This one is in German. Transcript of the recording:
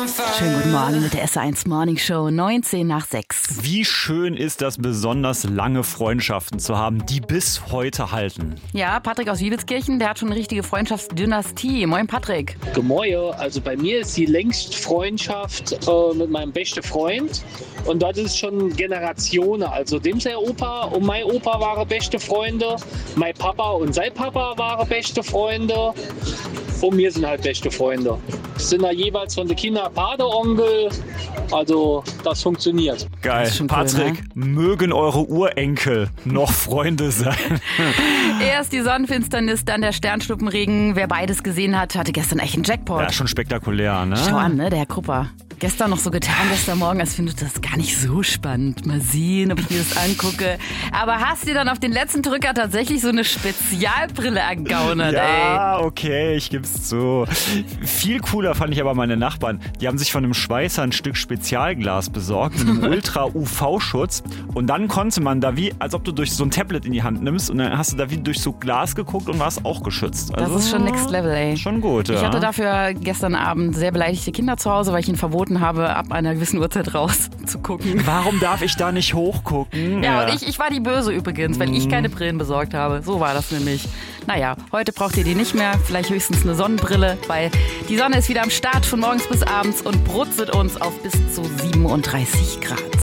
Schönen guten Morgen mit der SR1 Morning Show, 19 nach 6. Wie schön ist das, besonders lange Freundschaften zu haben, die bis heute halten. Ja, Patrick aus Wiebelskirchen, der hat schon eine richtige Freundschaftsdynastie. Moin Patrick. Gemäue, also bei mir ist die längste Freundschaft mit meinem besten Freund. Und das ist schon Generationen. Also dem sein Opa und mein Opa waren beste Freunde. Mein Papa und sein Papa waren beste Freunde. Und wir sind halt beste Freunde. Sind da jeweils von den Kindern Patenonkel. Also das funktioniert. Geil. Cool, Patrick, ne? mögen eure Urenkel noch Freunde sein. Erst die Sonnenfinsternis, dann der Sternschnuppenregen. Wer beides gesehen hat, hatte gestern echt einen Jackpot. Ja, schon spektakulär, ne? Schau an, ne, der Herr Krupper. Gestern noch so getan, gestern Morgen, als findet das gar nicht so spannend. Mal sehen, ob ich mir das angucke. Aber hast dir dann auf den letzten Drücker tatsächlich so eine Spezialbrille ergaunert, Ja, okay, ich geb's zu. Viel cooler fand ich aber meine Nachbarn. Die haben sich von einem Schweißer ein Stück Spezialglas besorgt mit einem Ultra-UV-Schutz. Und dann konnte man da wie, als ob du durch so ein Tablet in die Hand nimmst und dann hast du da wie durch so Glas geguckt und warst auch geschützt. Das ist schon Next Level, ey. Schon gut, ja. Ich hatte dafür gestern Abend sehr beleidigte Kinder zu Hause, weil ich ihnen verboten habe, ab einer gewissen Uhrzeit raus zu gucken. Warum darf ich da nicht hochgucken? Ja, und ich war die Böse übrigens, weil ich keine Brillen besorgt habe. So war das nämlich. Naja, heute braucht ihr die nicht mehr, vielleicht höchstens eine Sonnenbrille, weil die Sonne ist wieder am Start von morgens bis abends und brutzelt uns auf bis zu 37 Grad.